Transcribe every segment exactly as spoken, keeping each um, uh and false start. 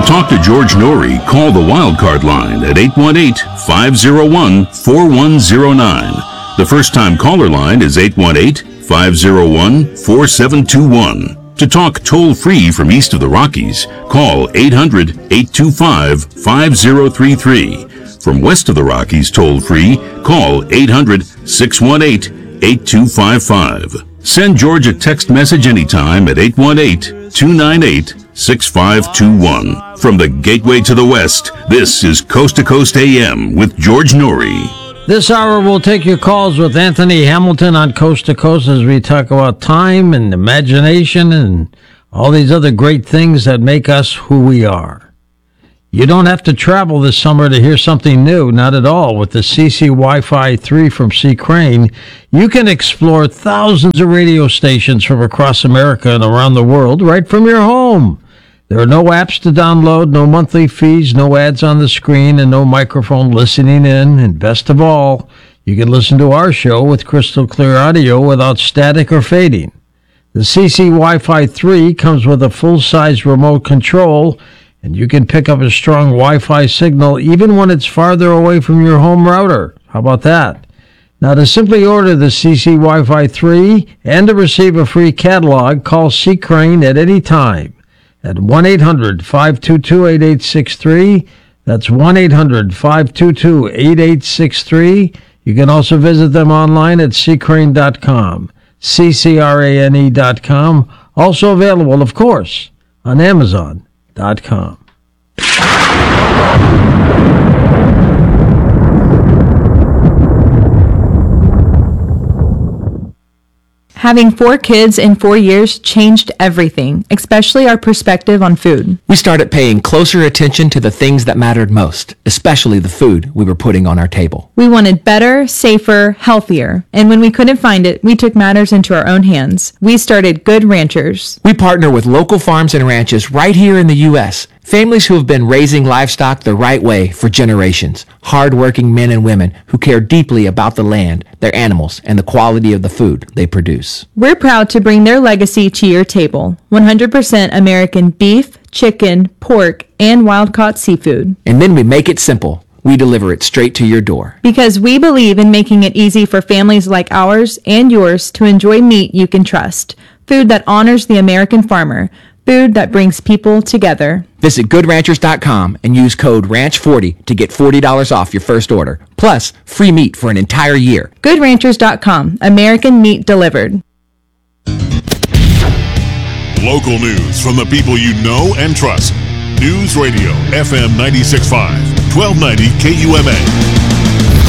talk to George Noory, call the Wildcard line at eight one eight, five oh one, four one oh nine. The first-time caller line is eight one eight, five oh one, four seven two one. To talk toll-free from east of the Rockies, call eight hundred, eight two five, five oh three three. From west of the Rockies toll-free, call eight hundred, six one eight, eight two five five. Send George a text message anytime at eight one eight, two nine eight, six five two one. From the Gateway to the West, this is Coast to Coast A M with George Noory. This hour we'll take your calls with Anthony Hamilton on Coast to Coast as we talk about time and imagination and all these other great things that make us who we are. You don't have to travel this summer to hear something new, not at all. With the C C Wi-Fi three from C. Crane, you can explore thousands of radio stations from across America and around the world right from your home. There are no apps to download, no monthly fees, no ads on the screen, and no microphone listening in. And best of all, you can listen to our show with crystal clear audio without static or fading. The C C Wi-Fi three comes with a full-size remote control, and you can pick up a strong Wi-Fi signal even when it's farther away from your home router. How about that? Now, to simply order the C C Wi-Fi three and to receive a free catalog, call C. Crane at any time at one eight hundred, five two two, eight eight six three. That's one eight hundred, five two two, eight eight six three. You can also visit them online at c crane dot com, C C R A N E dot com. Also available, of course, on amazon dot com. Having four kids in four years changed everything, especially our perspective on food. We started paying closer attention to the things that mattered most, especially the food we were putting on our table. We wanted better, safer, healthier. And when we couldn't find it, we took matters into our own hands. We started Good Ranchers. We partner with local farms and ranches right here in the U S Families who have been raising livestock the right way for generations. Hard-working men and women who care deeply about the land, their animals, and the quality of the food they produce. We're proud to bring their legacy to your table. one hundred percent American beef, chicken, pork, and wild-caught seafood. And then we make it simple. We deliver it straight to your door. Because we believe in making it easy for families like ours and yours to enjoy meat you can trust. Food that honors the American farmer. Food that brings people together. Visit good ranchers dot com and use code ranch forty to get forty dollars off your first order. Plus, free meat for an entire year. good ranchers dot com. American meat delivered. Local news from the people you know and trust. News Radio, F M ninety-six point five, twelve ninety K U M A.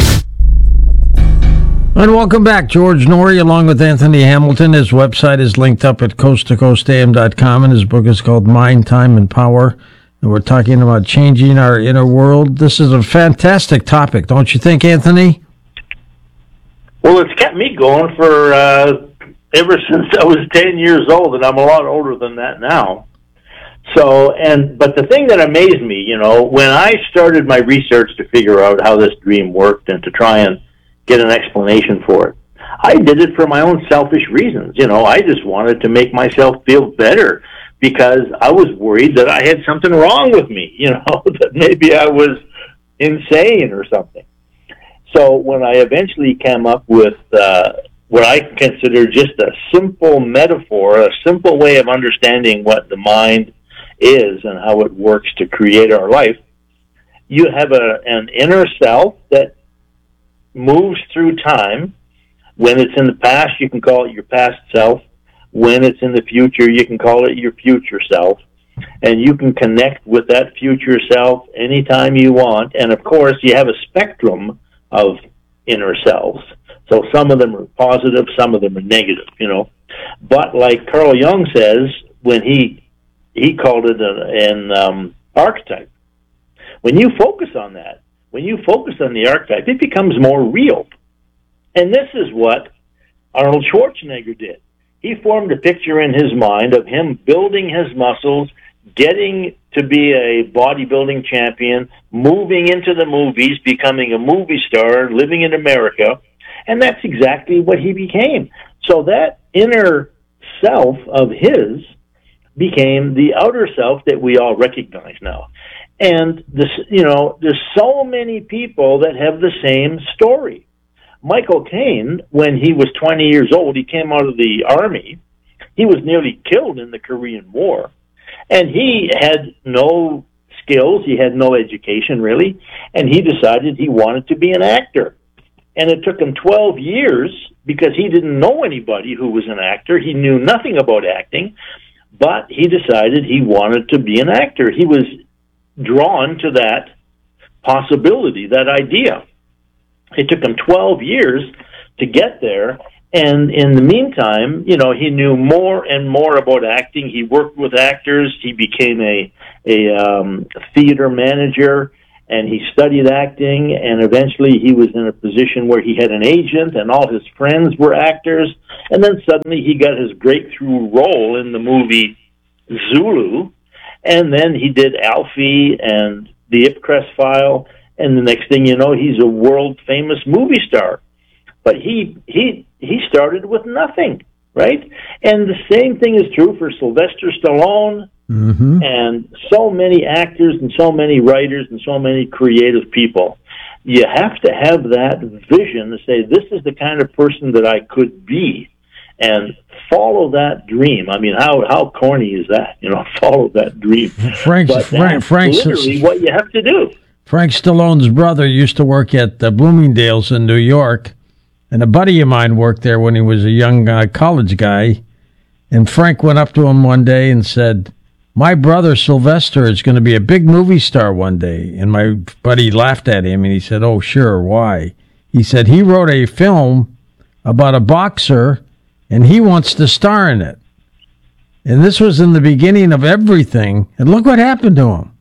And welcome back. George Noory along with Anthony Hamilton. His website is linked up at coast to coast a m dot com, and his book is called Mind, Time, and Power. And we're talking about changing our inner world. This is a fantastic topic, don't you think, Anthony? Well, it's kept me going for uh, ever since I was ten years old, and I'm a lot older than that now. So, and but the thing that amazed me, you know, when I started my research to figure out how this dream worked and to try and get an explanation for it, I did it for my own selfish reasons. You know, I just wanted to make myself feel better because I was worried that I had something wrong with me, you know, that maybe I was insane or something. So when I eventually came up with uh, what I consider just a simple metaphor, a simple way of understanding what the mind is and how it works to create our life, you have a, an inner self that moves through time. When it's in the past, you can call it your past self. When it's in the future, you can call it your future self. And you can connect with that future self anytime you want. And of course, you have a spectrum of inner selves. So some of them are positive, some of them are negative, you know. But like Carl Jung says, when he he called it an, an um, archetype, when you focus on that, when you focus on the archetype, it becomes more real. And this is what Arnold Schwarzenegger did. He formed a picture in his mind of him building his muscles, getting to be a bodybuilding champion, moving into the movies, becoming a movie star, living in America, and that's exactly what he became. So that inner self of his became the outer self that we all recognize now. And this, you know, there's so many people that have the same story. Michael Caine, when he was twenty years old, he came out of the army. He was nearly killed in the Korean War. And he had no skills. He had no education, really. And he decided he wanted to be an actor. And it took him twelve years because he didn't know anybody who was an actor. He knew nothing about acting. But he decided he wanted to be an actor. He was drawn to that possibility, that idea. It took him twelve years to get there, and in the meantime, you know, he knew more and more about acting. He worked with actors. He became a a um, theater manager, and he studied acting, and eventually he was in a position where he had an agent, and all his friends were actors, and then suddenly he got his breakthrough role in the movie Zulu, and then he did Alfie and the Ipcress File, and the next thing you know, he's a world-famous movie star. But he he he started with nothing, right? And the same thing is true for Sylvester Stallone, mm-hmm. and so many actors and so many writers and so many creative people. You have to have that vision to say, this is the kind of person that I could be, and follow that dream. I mean, how how corny is that? You know, follow that dream. Frank's, but Frank, Frank's literally what you have to do. Frank Stallone's brother used to work at uh, Bloomingdale's in New York, and a buddy of mine worked there when he was a young uh, college guy. And Frank went up to him one day and said, "My brother Sylvester is going to be a big movie star one day." And my buddy laughed at him, and he said, "Oh, sure, why?" He said, "He wrote a film about a boxer, and he wants to star in it." And this was in the beginning of everything, and look what happened to him.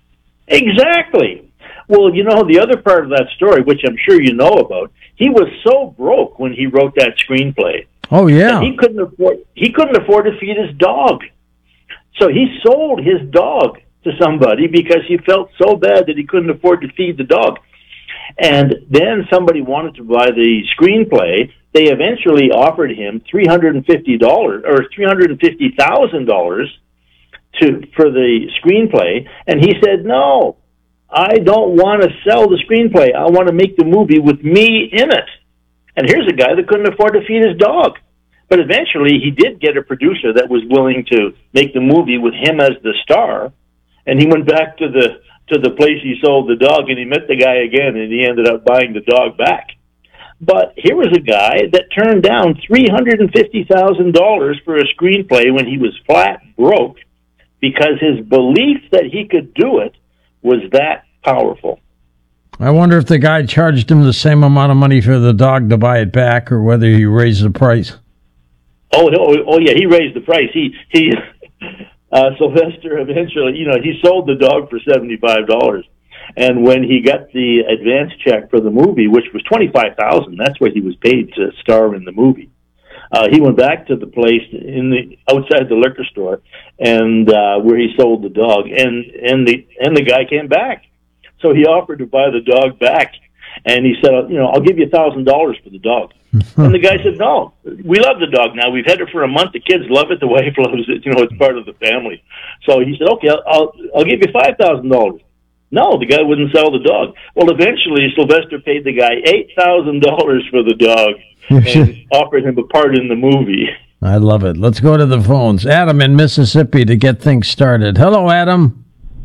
Exactly. Well, you know, the other part of that story, which I'm sure you know about, he was so broke when he wrote that screenplay. Oh, yeah. He couldn't afford he couldn't afford to feed his dog. So he sold his dog to somebody because he felt so bad that he couldn't afford to feed the dog. And then somebody wanted to buy the screenplay. They eventually offered him three hundred fifty dollars or three hundred fifty thousand dollars to for the screenplay, and he said, "No, I don't want to sell the screenplay. I want to make the movie with me in it." And here's a guy that couldn't afford to feed his dog. But eventually he did get a producer that was willing to make the movie with him as the star, and he went back to the to the place he sold the dog, and he met the guy again, and he ended up buying the dog back. But here was a guy that turned down three hundred fifty thousand dollars for a screenplay when he was flat broke, because his belief that he could do it was that powerful. I wonder if the guy charged him the same amount of money for the dog to buy it back, or whether he raised the price. Oh, oh, oh yeah, he raised the price. He he, uh, Sylvester eventually, you know, he sold the dog for seventy-five dollars, and when he got the advance check for the movie, which was twenty-five thousand, that's what he was paid to star in the movie. Uh, he went back to the place in the outside the liquor store, and uh, where he sold the dog, and and the and the guy came back. So he offered to buy the dog back, and he said, "You know, I'll give you a thousand dollars for the dog." And the guy said, "No, we love the dog now. We've had it for a month. The kids love it. The wife loves it. You know, it's part of the family." So he said, "Okay, I'll I'll, I'll give you five thousand dollars." No, the guy wouldn't sell the dog. Well, eventually Sylvester paid the guy eight thousand dollars for the dog and offered him a part in the movie. I love it. Let's go to the phones. Adam in Mississippi to get things started. Hello, Adam.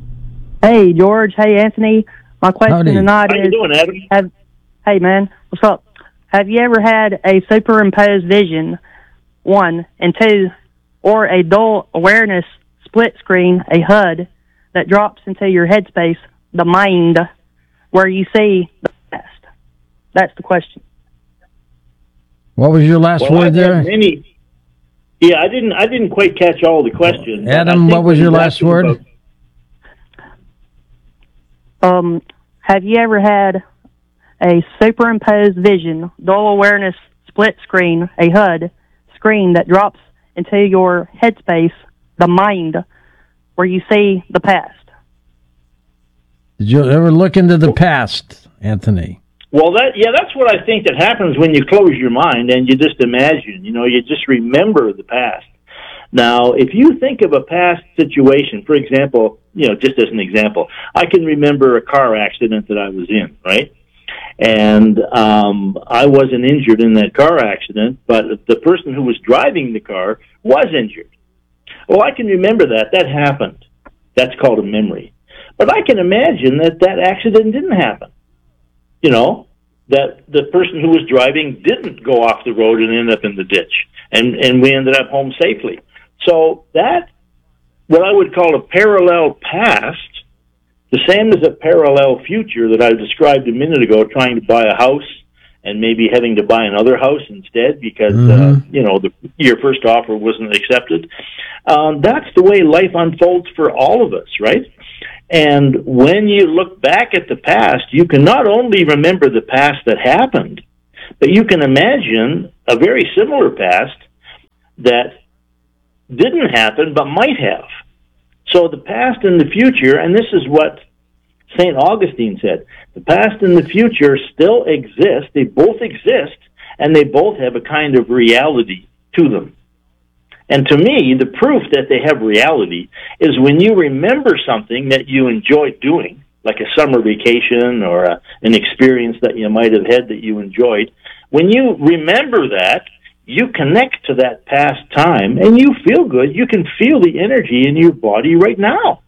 Hey, George. Hey, Anthony. My question Howdy. tonight How is... you doing, Adam? Have, hey, man. What's up? Have you ever had a superimposed vision, one, and two, or a dual awareness split screen, a H U D, that drops into your headspace, the mind, where you see the past? That's the question. What was your last Well, word I've there? had many, yeah, I didn't. I didn't quite catch all the questions. Adam, what was your last word? About, Um, have you ever had a superimposed vision, dual awareness split screen, a H U D screen that drops into your headspace, the mind, where you see the past? Did you ever look into the past, Anthony? Well, that yeah, that's what I think that happens when you close your mind and you just imagine. You know, you just remember the past. Now, if you think of a past situation, for example, you know, just as an example, I can remember a car accident that I was in, right? And um, I wasn't injured in that car accident, but the person who was driving the car was injured. Well, I can remember that. That happened. That's called a memory. But I can imagine that that accident didn't happen. You know, that the person who was driving didn't go off the road and end up in the ditch, and, and we ended up home safely. So that, what I would call a parallel past, the same as a parallel future that I described a minute ago, trying to buy a house and maybe having to buy another house instead because, mm-hmm. uh, you know, the, your first offer wasn't accepted. Um, that's the way life unfolds for all of us, right? And when you look back at the past, you can not only remember the past that happened, but you can imagine a very similar past that didn't happen but might have. So the past and the future, and this is what Saint Augustine said, the past and the future still exist. They both exist, and they both have a kind of reality to them. And to me, the proof that they have reality is when you remember something that you enjoyed doing, like a summer vacation or a, an experience that you might have had that you enjoyed. When you remember that, you connect to that past time and you feel good. You can feel the energy in your body right now.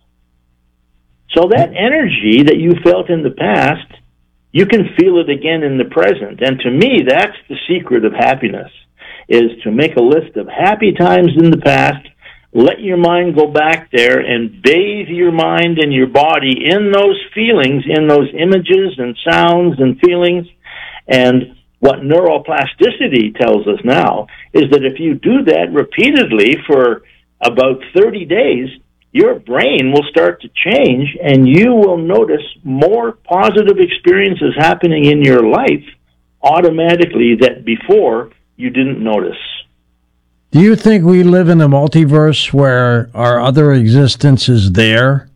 So that energy that you felt in the past, you can feel it again in the present. And to me, that's the secret of happiness, is to make a list of happy times in the past, let your mind go back there and bathe your mind and your body in those feelings, in those images and sounds and feelings. And what neuroplasticity tells us now is that if you do that repeatedly for about thirty days, your brain will start to change and you will notice more positive experiences happening in your life automatically that before you didn't notice. Do you think we live in a multiverse where our other existence is there?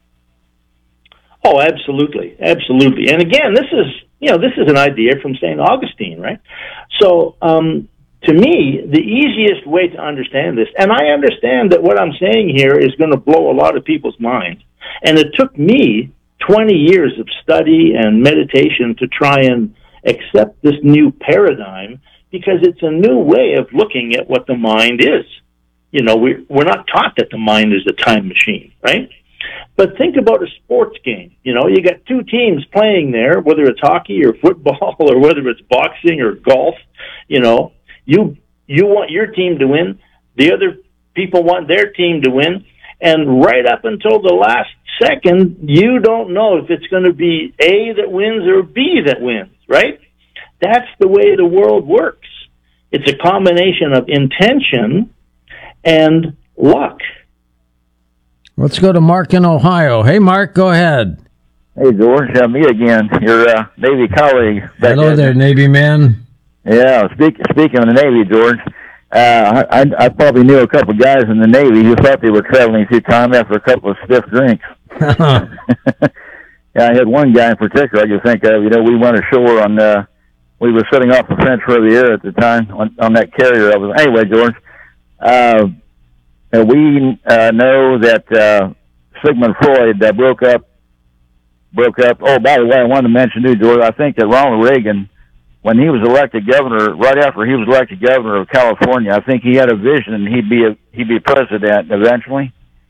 Oh, absolutely. Absolutely. And again, this is, you know, this is an idea from Saint Augustine, right? So, um, to me, the easiest way to understand this, and I understand that what I'm saying here is going to blow a lot of people's minds, and it took me twenty years of study and meditation to try and accept this new paradigm, because it's a new way of looking at what the mind is. You know, we, we're not taught that the mind is a time machine, right? But think about a sports game. You know, you got two teams playing there, whether it's hockey or football or whether it's boxing or golf. You know, you you want your team to win. The other people want their team to win. And right up until the last second, you don't know if it's going to be A that wins or B that wins, right? That's the way the world works. It's a combination of intention and luck. Let's go to Mark in Ohio. Hey, Mark, go ahead. Hey, George, uh, me again, your uh, Navy colleague. Hello there, Navy man. Yeah, speak, speaking of the Navy, George, uh, I, I probably knew a couple guys in the Navy who thought they were traveling through time after a couple of stiff drinks. Yeah, I had one guy in particular I could think of. You know, we went ashore on, uh, we were sitting off the French Riviera at the time on, on that carrier. I was, anyway, George, uh, we uh, know that uh, Sigmund Freud uh, broke up, broke up. Oh, by the way, I wanted to mention too, George, I think that Ronald Reagan, when he was elected governor, right after he was elected governor of California, I think he had a vision he'd be a, he'd be president eventually.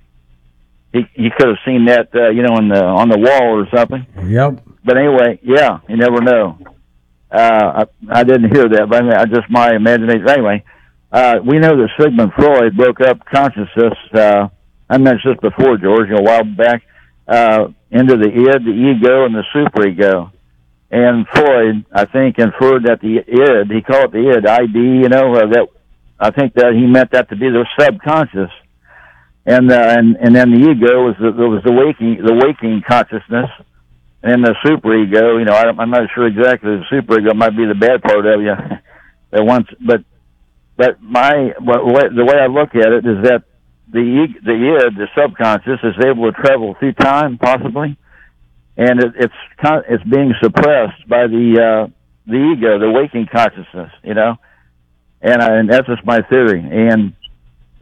He he could have seen that, uh, you know, on the on the wall or something. Yep. But anyway, yeah, you never know. Uh, I, I didn't hear that, but I mean, I just my imagination. Anyway, uh, we know that Sigmund Freud broke up consciousness. Uh, I mentioned this before, George, a while back, uh, into the id, the ego, and the superego. And Freud, I think, inferred that the id, he called it the id, I D, you know, uh, that I think that he meant that to be the subconscious. And, uh, and, and then the ego was the, was the waking, the waking consciousness. And the superego, you know, I, I'm not sure exactly. The superego might be the bad part of you. That once, but, but my, what, the way I look at it is that the, the id, the subconscious, is able to travel through time, possibly. And it, it's it's being suppressed by the uh, the ego, the waking consciousness, you know, and, I, and that's just my theory. And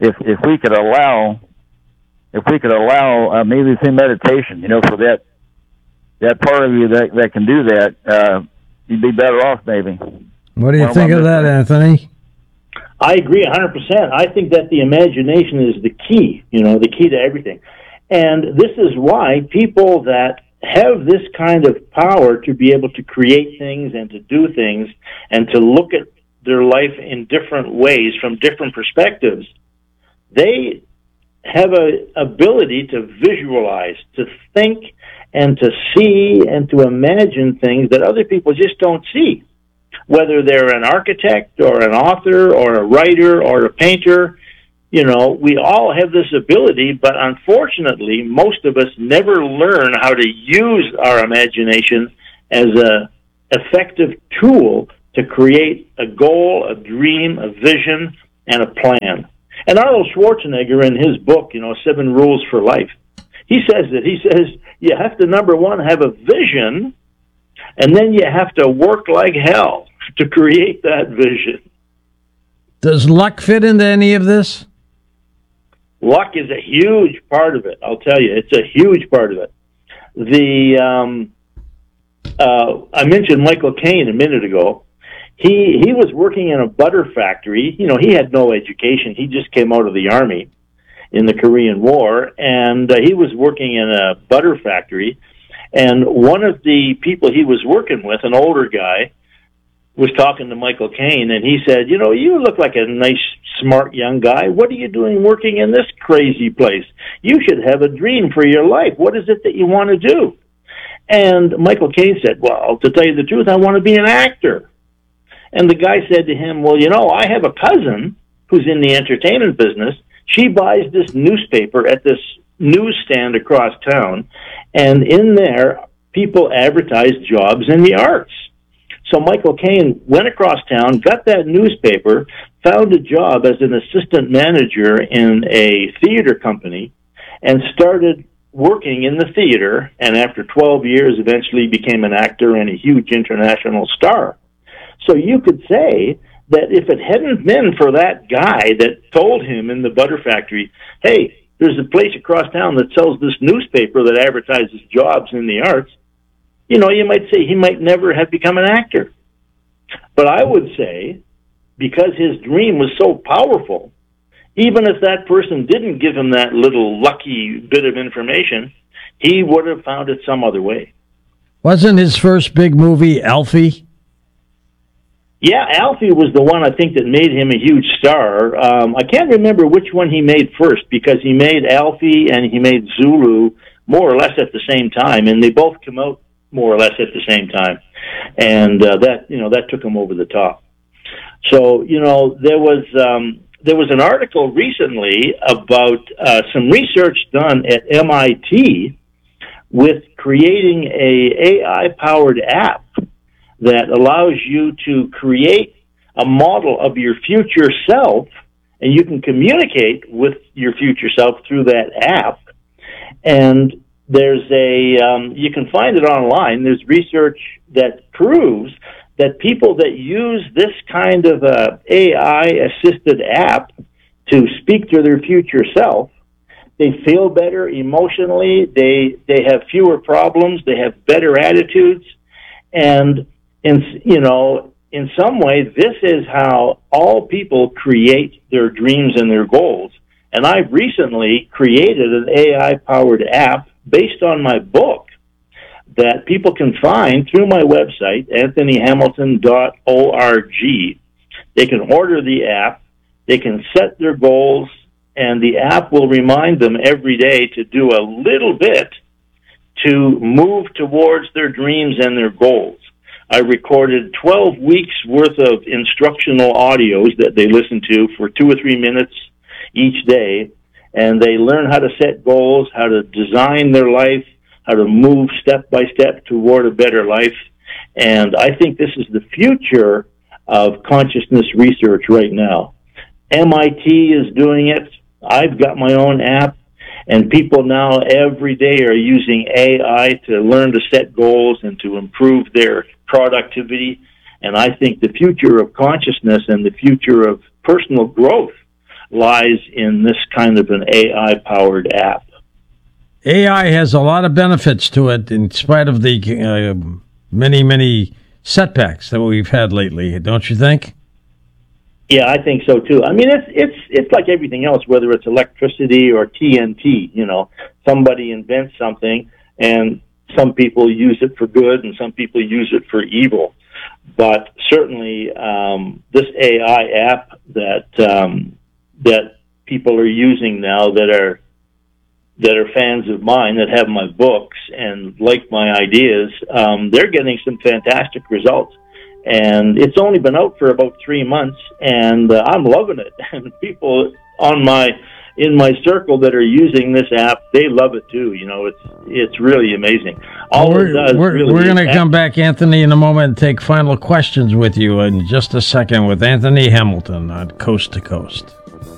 if if we could allow if we could allow uh, maybe through meditation, you know, for that that part of you that that can do that, uh, you'd be better off maybe. What do you One think of that, Anthony? I agree one hundred percent. I think that the imagination is the key, you know, the key to everything. And this is why people that have this kind of power to be able to create things and to do things and to look at their life in different ways from different perspectives, they have a ability to visualize, to think and to see and to imagine things that other people just don't see. Whether they're an architect or an author or a writer or a painter, you know, we all have this ability, but unfortunately, most of us never learn how to use our imagination as a effective tool to create a goal, a dream, a vision, and a plan. And Arnold Schwarzenegger, in his book, you know, Seven Rules for Life, he says that. He says you have to, number one, have a vision, and then you have to work like hell to create that vision. Does luck fit into any of this? Luck is a huge part of it. I'll tell you, it's a huge part of it. The um, uh, I mentioned Michael Caine a minute ago. He he was working in a butter factory. You know, he had no education. He just came out of the army in the Korean War, and uh, he was working in a butter factory. And one of the people he was working with, an older guy, was talking to Michael Caine, and he said, you know, you look like a nice, smart young guy. What are you doing working in this crazy place? You should have a dream for your life. What is it that you want to do? And Michael Caine said, well, to tell you the truth, I want to be an actor. And the guy said to him, well, you know, I have a cousin who's in the entertainment business. She buys this newspaper at this newsstand across town, and in there, people advertise jobs in the arts. So Michael Caine went across town, got that newspaper, found a job as an assistant manager in a theater company, and started working in the theater, and after twelve years eventually became an actor and a huge international star. So you could say that if it hadn't been for that guy that told him in the butter factory, hey, there's a place across town that sells this newspaper that advertises jobs in the arts, you know, you might say he might never have become an actor. But I would say, because his dream was so powerful, even if that person didn't give him that little lucky bit of information, he would have found it some other way. Wasn't his first big movie Alfie? Yeah, Alfie was the one, I think, that made him a huge star. Um, I can't remember which one he made first, because he made Alfie and he made Zulu more or less at the same time, and they both come out more or less at the same time. And uh, that, you know, that took him over the top. So, you know, there was um, there was an article recently about uh, some research done at M I T with creating a A I-powered app that allows you to create a model of your future self, and you can communicate with your future self through that app. And there's a, um, you can find it online. There's research that proves that people that use this kind of a A I-assisted app to speak to their future self, they feel better emotionally, they they have fewer problems, they have better attitudes, and in you know, in some way, this is how all people create their dreams and their goals. And I've recently created an A I-powered app based on my book that people can find through my website, anthony hamilton dot org. They can order the app, they can set their goals, and the app will remind them every day to do a little bit to move towards their dreams and their goals. I recorded twelve weeks worth of instructional audios that they listen to for two or three minutes each day, and they learn how to set goals, how to design their life, how to move step by step toward a better life. And I think this is the future of consciousness research right now. M I T is doing it. I've got my own app, and people now every day are using A I to learn to set goals and to improve their productivity. And I think the future of consciousness and the future of personal growth lies in this kind of an A I-powered app. A I has a lot of benefits to it in spite of the uh, many, many setbacks that we've had lately, don't you think? Yeah, I think so too. I mean, it's it's it's like everything else, whether it's electricity or T N T. You know, somebody invents something, and some people use it for good, and some people use it for evil. But certainly, um, this A I app that um, that people are using now, that are that are fans of mine, that have my books and like my ideas, um, they're getting some fantastic results. And it's only been out for about three months, and uh, I'm loving it. And people on my in my circle that are using this app, they love it too. You know, it's it's really amazing. All we're it does we're, really we're going to app- come back, Anthony, in a moment and take final questions with you in just a second with Anthony Hamilton on Coast to Coast.